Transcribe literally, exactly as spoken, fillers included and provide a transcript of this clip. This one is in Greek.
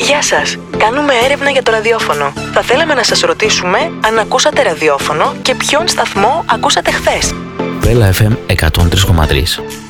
Γεια σας, κάνουμε έρευνα για το ραδιόφωνο. Θα θέλαμε να σας ρωτήσουμε αν ακούσατε ραδιόφωνο και ποιον σταθμό ακούσατε χθες. Βέλα εφ εμ εκατόν τρία κόμμα τρία.